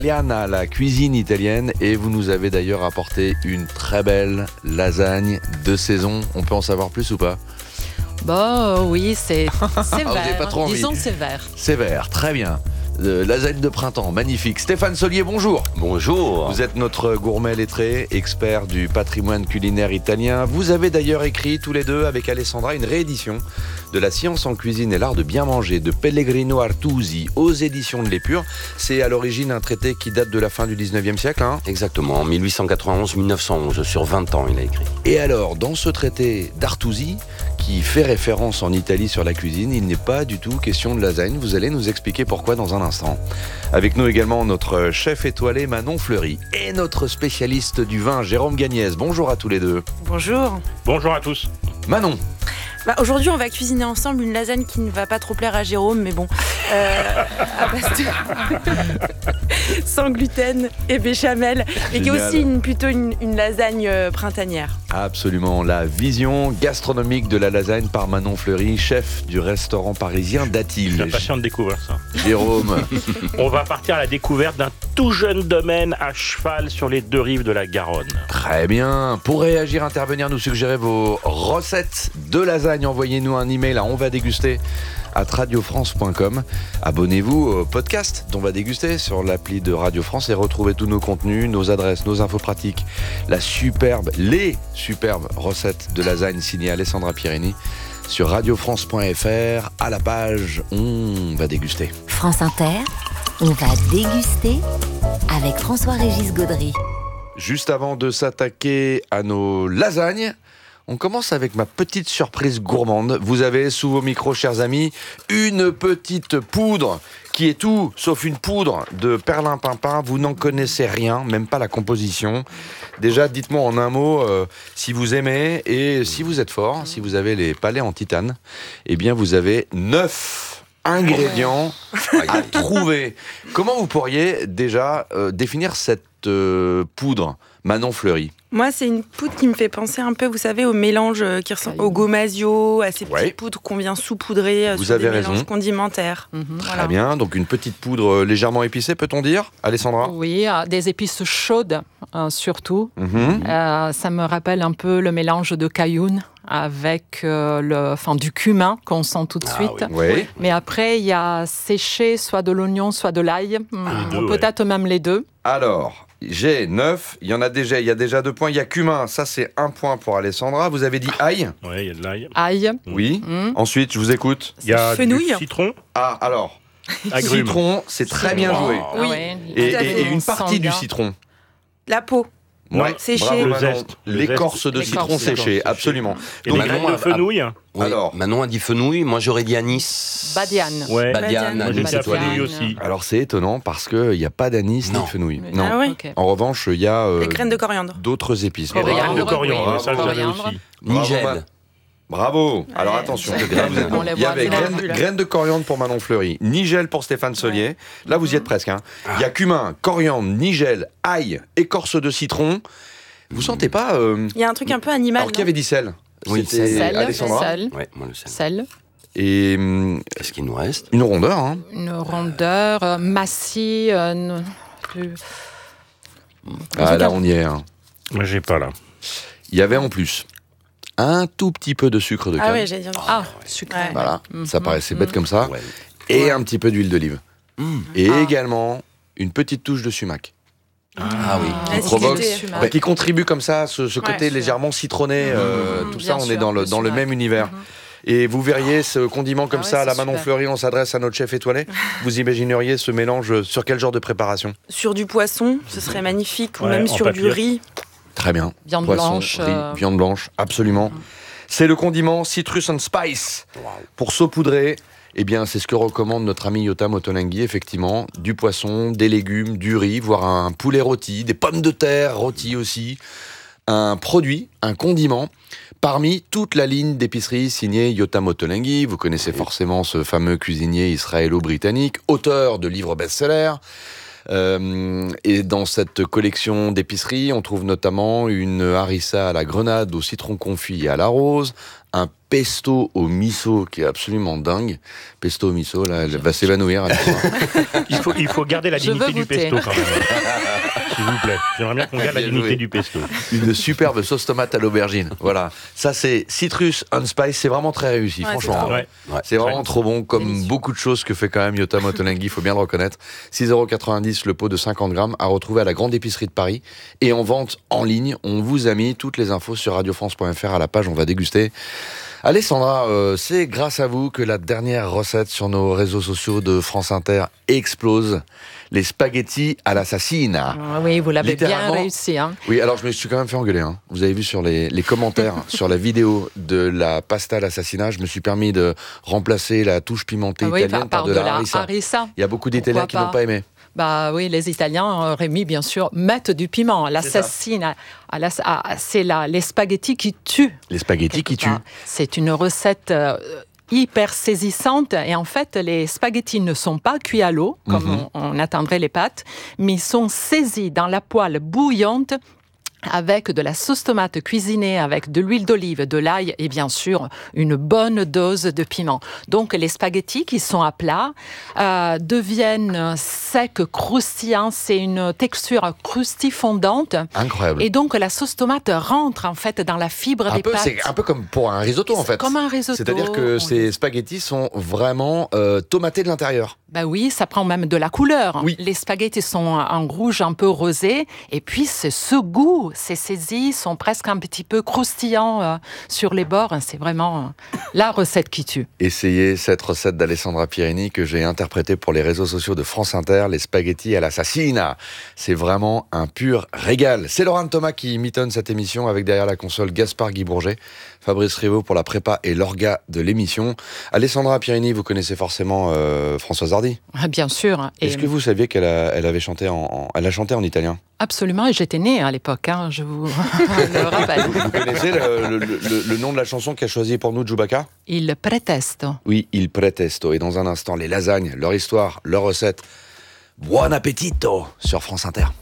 Liana, la cuisine italienne, et vous nous avez d'ailleurs apporté une très belle lasagne de saison. On peut en savoir plus ou pas ? Bon, oui, c'est avez vert. pas trop envie. Disons que c'est vert. C'est vert, très bien. Lasagne de printemps, magnifique. Stéphane Solier, bonjour. Bonjour. Vous êtes notre gourmet lettré, expert du patrimoine culinaire italien. Vous avez d'ailleurs écrit tous les deux avec Alessandra une réédition de La science en cuisine et l'art de bien manger de Pellegrino Artusi aux éditions de l'Épure. C'est à l'origine un traité qui date de la fin du 19e siècle. Exactement, 1891-1911, sur 20 ans il a écrit. Et alors, dans ce traité d'Artusi, qui fait référence en Italie sur la cuisine, il n'est pas du tout question de lasagne. Vous allez nous expliquer pourquoi dans un instant. Avec nous également notre chef étoilé Manon Fleury et notre spécialiste du vin Jérôme Gagnès. Bonjour à tous les deux. Bonjour. Bonjour à tous. Manon. Aujourd'hui, on va cuisiner ensemble une lasagne qui ne va pas trop plaire à Jérôme, mais bon, à base de sans gluten et béchamel, et qui est aussi plutôt une lasagne printanière. Absolument, la vision gastronomique de la lasagne par Manon Fleury, chef du restaurant parisien Je d'Atil. suis impatient de découvrir ça. Jérôme. On va partir à la découverte d'un tout jeune domaine à cheval sur les deux rives de la Garonne. Très bien. Pour réagir, intervenir, nous suggérer vos recettes de lasagne, envoyez-nous un email à onvadéguster@radiofrance.com. Abonnez-vous au podcast d'On va déguster sur l'appli de Radio France et retrouvez tous nos contenus, nos adresses, nos infos pratiques, les superbes recettes de lasagne signées Alessandra Pierini sur radiofrance.fr à la page On va déguster. France Inter, on va déguster avec François-Régis Gaudry. Juste avant de s'attaquer à nos lasagnes, on commence avec ma petite surprise gourmande. Vous avez sous vos micros, chers amis, une petite poudre qui est tout sauf une poudre de perlimpinpin. Vous n'en connaissez rien, même pas la composition. Déjà, dites-moi en un mot si vous aimez et si vous êtes fort, si vous avez les palais en titane, eh bien vous avez 9 ingrédients à trouver. Comment vous pourriez déjà définir cette poudre, Manon Fleury? Moi, c'est une poudre qui me fait penser un peu, vous savez, au mélange qui ressemble au gomasio, à ces petites poudres qu'on vient saupoudrer sur des mélanges condimentaires. Très bien, donc une petite poudre légèrement épicée, peut-on dire, Alessandra? Oui, des épices chaudes, surtout. Ça me rappelle un peu le mélange de cayenne avec du cumin qu'on sent tout de suite. Oui. Mais après, il y a séché soit de l'oignon, soit de l'ail. Peut-être même les deux. Alors, j'ai 9, il y a déjà 2 points. Il y a cumin, ça c'est 1 point pour Alessandra. Vous avez dit ail? Oui, il y a de l'ail. Ail. Oui. Ensuite, je vous écoute. Il y a fenouil. du citron. Ah, alors, Agrumes. citron, c'est très bien joué. Oui. Et une partie du citron. La peau. Ouais, séché. bravo, Le Manon. zeste. L'écorce de citron séchée, absolument. Et Donc, des graines de fenouil. Oui, Alors. Manon a dit fenouil, moi j'aurais dit anis. Badiane. Ouais. Badiane, Moi j'étais à Badiane. fenouil aussi. alors c'est étonnant parce qu'il n'y a pas d'anis ni Non. de fenouil. Oui. Non. Ah oui. Ok. En revanche, il y a Les graines de coriandre. d'autres épices. Et des Coriandre. graines de coriandre, Oui. ça j'avais Coriandre. aussi. Nigel. Bravo. Alors attention, Ouais. là, vous êtes bon. On les Il y voit avait bien. graines de coriandre pour Manon Fleury, nigel pour Stéphane Solier. Là, vous y êtes presque. Il y a cumin, coriandre, nigel, ail, écorce de citron. Vous sentez pas Il y a un truc un peu animal. Alors, qui avait dit sel? Oui, C'était Sel. Alessandra. Sel. Ouais, moi le sel. Sel. Et Qu'est-ce qu'il nous reste? une rondeur. Hein. Une rondeur, massie. Ah là, on y est. Hein. Moi j'ai pas là. Il y avait en plus un tout petit peu de sucre de canne. Ah oui, j'allais dire. Ah, sucre. Ouais. Voilà, ça paraissait bête comme ça. Ouais. Et un petit peu d'huile d'olive. Et également une petite touche de sumac. Ah oui. La Provoque, sucré. qui contribue comme ça, ce côté légèrement citronné, tout bien ça, on sûr, est dans le sumac. même univers. Et vous verriez ce condiment comme Ah ouais, ça, à la c'est Manon super. Fleury, on s'adresse à notre chef étoilé. Vous imagineriez ce mélange sur quel genre de préparation? Sur du poisson, ce serait magnifique. Ou Ouais, même en sur papier. du riz. Très bien. Viande Poisson, blanche, riz, viande blanche, absolument. C'est le condiment Citrus and Spice. Pour saupoudrer, eh bien, c'est ce que recommande notre ami Yota Motolenghi, effectivement. Du poisson, des légumes, du riz, voire un poulet rôti, des pommes de terre rôties aussi. Un produit, un condiment, parmi toute la ligne d'épicerie signée Yota Motolenghi. Vous connaissez forcément ce fameux cuisinier israélo-britannique, auteur de livres best-sellers. Et dans cette collection d'épicerie, on trouve notamment une harissa à la grenade, au citron confit et à la rose, un pesto au miso qui est absolument dingue. Pesto au miso, là, elle va s'évanouir. Il faut garder la dignité du pesto quand même. S'il vous plaît. J'aimerais bien qu'on garde la dignité du pesto. Une superbe sauce tomate à l'aubergine. Voilà. Ça, c'est Citrus on Spice. C'est vraiment très réussi, franchement. C'est vraiment trop bon, comme beaucoup de choses que fait quand même Yota Motolenghi, il faut bien le reconnaître. 6,90 € le pot de 50 grammes à retrouver à la grande épicerie de Paris et en vente en ligne. On vous a mis toutes les infos sur radiofrance.fr à la page On va déguster. Alessandra, c'est grâce à vous que la dernière recette sur nos réseaux sociaux de France Inter explose. Les spaghettis à l'assassina. Oui, vous l'avez bien réussi. Hein. Oui, alors je me suis quand même fait engueuler. Hein. Vous avez vu sur les commentaires sur la vidéo de la pasta à l'assassina, je me suis permis de remplacer la touche pimentée italienne par de la harissa. Il y a beaucoup d'Italiens qui n'ont pas aimé. Bah oui, les Italiens, Rémi, bien sûr, mettent du piment. L'assassina, c'est les spaghettis qui tuent. Les spaghettis qui tuent. C'est une recette hyper saisissante. Et en fait, les spaghettis ne sont pas cuits à l'eau, comme on attendrait les pâtes, mais ils sont saisis dans la poêle bouillante avec de la sauce tomate cuisinée, avec de l'huile d'olive, de l'ail et bien sûr une bonne dose de piment. Donc les spaghettis qui sont à plat deviennent secs, croustillants, c'est une texture croustifondante. Incroyable. Et donc la sauce tomate rentre en fait dans la fibre des pâtes. C'est un peu comme pour un risotto en fait. Comme un risotto. C'est-à-dire que ces spaghettis sont vraiment tomatés de l'intérieur. Ben oui, ça prend même de la couleur. Oui. Les spaghettis sont en rouge un peu rosé et puis c'est ce goût. Ces saisies sont presque un petit peu croustillants sur les bords. C'est vraiment la recette qui tue. Essayez cette recette d'Alessandra Pierini que j'ai interprétée pour les réseaux sociaux de France Inter, les spaghettis à l'assassina. C'est vraiment un pur régal. C'est Laurent Thomas qui mitonne cette émission avec derrière la console Gaspard Guy Bourget, Fabrice Rivaud pour la prépa et l'orga de l'émission. Alessandra Pierini, vous connaissez forcément Françoise Hardy. Bien sûr. Est-ce que vous saviez qu'elle avait chanté elle a chanté en italien? Absolument, et j'étais née à l'époque, je vous le rappelle. Vous connaissez le nom de la chanson qu'a choisi pour nous Giubacca? Il pretesto. Oui, Il pretesto. Et dans un instant, les lasagnes, leur histoire, leur recette. Buon appetito sur France Inter.